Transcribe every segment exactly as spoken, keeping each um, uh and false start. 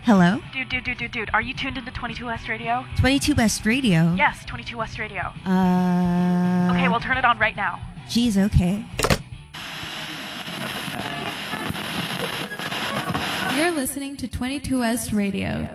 Hello? Dude, dude, dude, dude, dude. Are you tuned into twenty-two West Radio? twenty-two West Radio? Yes, twenty-two West Radio. Uh... Okay, well, turn it on right now. Geez, okay. You're listening to twenty-two West Radio.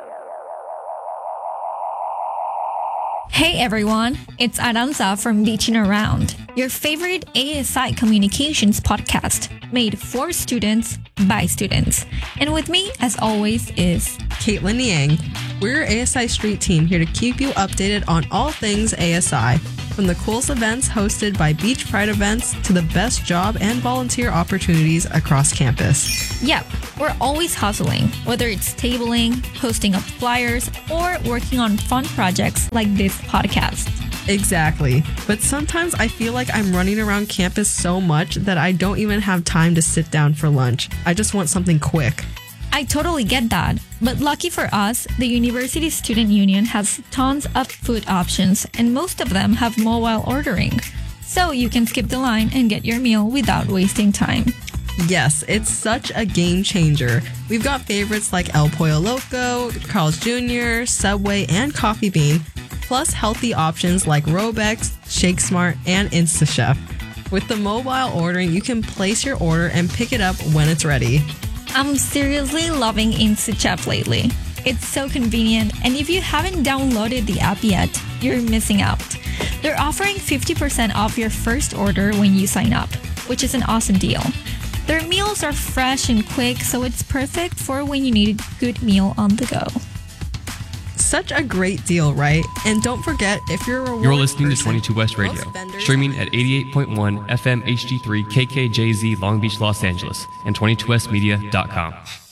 Hey everyone, it's Aranza from Beaching Around, your favorite A S I communications podcast, made for students, by students. And with me, as always, is Caitlin Yang. We're your A S I Street team here to keep you updated on all things A S I, from the coolest events hosted by Beach Pride events to the best job and volunteer opportunities across campus. Yep, we're always hustling, whether it's tabling, posting up flyers, or working on fun projects like this podcast. Exactly. But sometimes I feel like I'm running around campus so much that I don't even have time to sit down for lunch. I just want something quick. I totally get that. But lucky for us, the University Student Union has tons of food options, and most of them have mobile ordering. So you can skip the line and get your meal without wasting time. Yes, it's such a game changer. We've got favorites like El Pollo Loco, Carl's Junior, Subway, and Coffee Bean, plus healthy options like Robex, ShakeSmart, and InstaChef. With the mobile ordering, you can place your order and pick it up when it's ready. I'm seriously loving InstaChef lately. It's so convenient, and if you haven't downloaded the app yet, you're missing out. They're offering fifty percent off your first order when you sign up, which is an awesome deal. Their meals are fresh and quick, so it's perfect for when you need a good meal on the go. Such a great deal, right? And don't forget, if you're a reward You're listening person, to twenty-two West Radio, streaming at eighty-eight point one F M H D three K K J Z Long Beach, Los Angeles, and twenty-two west media dot com.